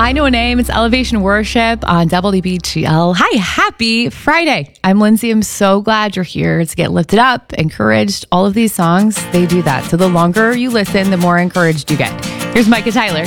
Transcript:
I Know a Name. It's Elevation Worship on WBGL. Hi, happy Friday. I'm Lindsay. I'm so glad you're here to get lifted up, encouraged. All of these songs, they do that. So the longer you listen, the more encouraged you get. Here's Micah Tyler.